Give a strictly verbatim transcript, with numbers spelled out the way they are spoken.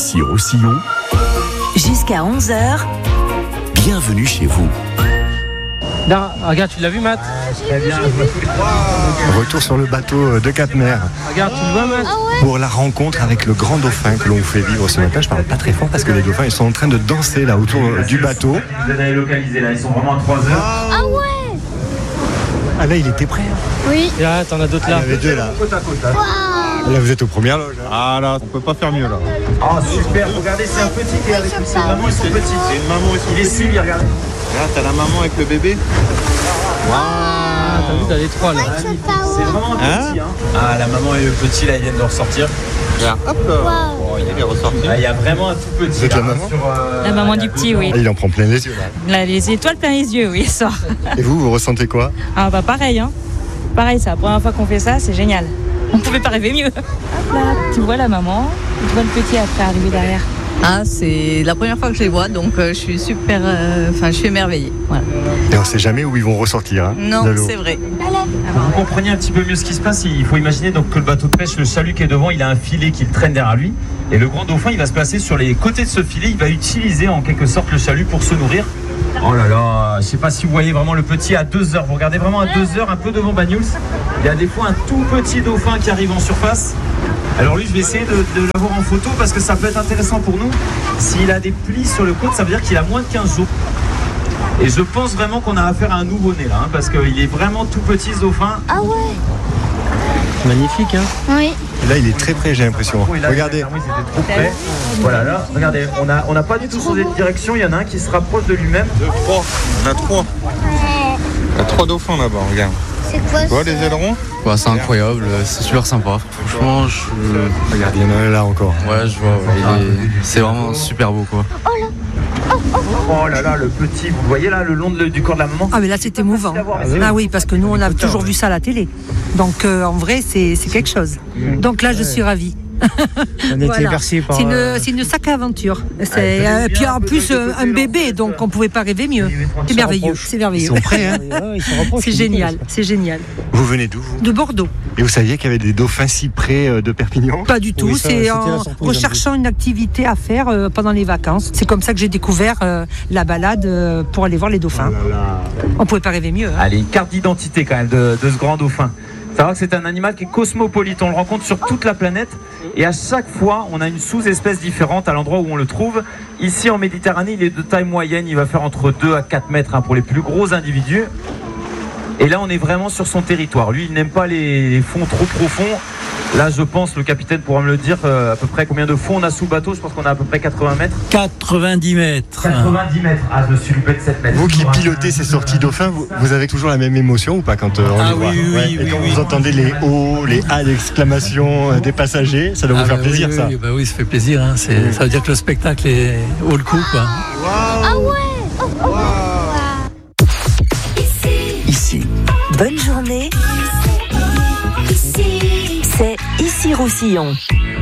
Ici Roussillon. Jusqu'à onze heures. Bienvenue chez vous. Là, regarde, tu l'as vu, Matt? Très bien. Retour sur le bateau de Cap-Mer. Regarde, tu le vois, Matt? Pour la rencontre avec le grand dauphin que l'on vous fait vivre ce matin. Je parle pas très fort parce que les dauphins ils sont en train de danser là autour du bateau. Vous allez localiser là, ils sont vraiment à trois heures. Ah ouais. Ah là il était prêt. Hein. Oui. Et là, t'en as d'autres là. Il y avait deux là. Côte à côte. Hein. Wow. Là vous êtes aux premières loges. Hein. Ah là, on peut pas faire mieux là. Oh super, regardez, c'est un petit qui est avec nous. C'est vraiment, ils sont petits. C'est une maman et son Il est suivi, regardez. Là, t'as la maman avec le bébé. Ah, t'as vu, t'as les trois là. C'est vraiment un Hein petit. Hein. Ah, la maman et le petit là, ils viennent de ressortir. Là, hop là. Oh, il est ressorti. Ah, il y a vraiment un tout petit. Vous êtes la là, maman sur, euh, La maman il y a du petit, deux oui. Ah, il en prend plein les yeux là. Là, les étoiles plein les yeux, oui, ça. Et vous, vous ressentez quoi? Ah bah pareil, hein. Pareil, c'est la première fois qu'on fait ça, c'est génial. On pouvait pas rêver mieux. Hop là, tu vois la maman, tu vois le petit après arriver derrière. Ah, c'est la première fois que je les vois, donc euh, je suis super, enfin, euh, je suis émerveillée. Voilà. Et on sait jamais où ils vont ressortir. Hein, Non, de l'eau. c'est vrai. Pour que vous compreniez un petit peu mieux ce qui se passe, il faut imaginer donc que le bateau de pêche, le chalut qui est devant, il a un filet qui le traîne derrière lui. Et le grand dauphin, il va se placer sur les côtés de ce filet. Il va utiliser en quelque sorte le chalut pour se nourrir. Oh là là, je sais pas si vous voyez vraiment le petit à deux heures. Vous regardez vraiment à deux heures, un peu devant Banyuls. Il y a des fois un tout petit dauphin qui arrive en surface. Alors lui, je vais essayer de, de l'avoir en photo parce que ça peut être intéressant pour nous. S'il a des plis sur le côte, ça veut dire qu'il a moins de quinze jours. Et je pense vraiment qu'on a affaire à un nouveau-né là, hein, parce qu'il est vraiment tout petit ce dauphin. Ah ouais. Magnifique, hein? Oui. Et là il est très près j'ai l'impression. Oui, là, Regardez. oui, c'était trop près. Voilà, là, regardez, on n'a on a pas du tout changé de direction. Il y en a un qui se rapproche de lui-même. Deux, trois. On a trois. Il y a trois dauphins là-bas, regarde. C'est quoi Tu vois ça? les ailerons? Bah, c'est incroyable, c'est super sympa. Franchement, je... Regarde, il y en a un là encore. ouais, je vois. Ouais, il est... C'est vraiment super beau, quoi. Oh là là, le petit, vous le voyez là, le long de- du corps de la maman. Ah mais là c'est émouvant. Ah oui, parce que nous on a toujours vu ça à la télé. Donc euh, en vrai c'est c'est quelque chose. Donc là je suis ravie. On était Voilà. bercés par. C'est une, euh, c'est une sacrée aventure. C'est, euh, puis en plus euh, un bébé, donc on pouvait pas rêver mieux. C'est merveilleux, c'est Ils merveilleux. sont prêts hein. ouais, ils se rapprochent, C'est c'est génial, beaucoup, c'est génial. Vous venez d'où vous? De Bordeaux, Et vous saviez qu'il y avait des dauphins si près euh, de Perpignan? pas du tout. Oui, ça, c'est c'était en la surprise, recherchant une activité à faire euh, pendant les vacances. C'est comme ça que j'ai découvert euh, la balade euh, pour aller voir les dauphins. On pouvait pas rêver mieux. Hein. Allez, une carte d'identité quand même de, de ce grand dauphin. Savoir que c'est un animal qui est cosmopolite, on le rencontre sur toute la planète et à chaque fois on a une sous-espèce différente à l'endroit où on le trouve. Ici en Méditerranée il est de taille moyenne, il va faire entre deux à quatre mètres hein, pour les plus gros individus. Et là on est vraiment sur son territoire, lui il n'aime pas les fonds trop profonds. Là je pense, le capitaine pourra me le dire, euh, à peu près combien de fonds on a sous le bateau, je pense qu'on a à peu près quatre-vingts mètres. quatre-vingt-dix mètres. quatre-vingt-dix mètres, ah je me suis loupé de sept mètres. Vous qui pilotez ces sorties dauphins, vous, vous avez toujours la même émotion ou pas quand euh, on Ah les voit? oui, oui, oui, Et oui, quand oui. vous entendez les hauts, les A d'exclamation euh, des passagers, ça doit vous Ah, faire bah plaisir oui, ça. oui, bah oui, ça fait plaisir. Hein. C'est... Ça veut dire que le spectacle est haut le coup, quoi. Ah ouais. Ici, Bonne journée. C'est Ici Roussillon.